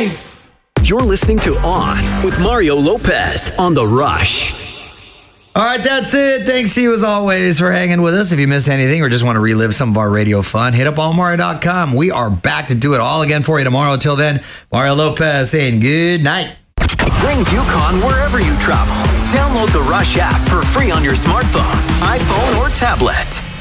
life. You're listening to On with Mario Lopez on The Rush. All right, that's it. Thanks to you, as always, for hanging with us. If you missed anything or just want to relive some of our radio fun, hit up allmario.com. We are back to do it all again for you tomorrow. Till then, Mario Lopez saying good night. Bring UConn wherever you travel. Download the Rush app for free on your smartphone, iPhone, or tablet.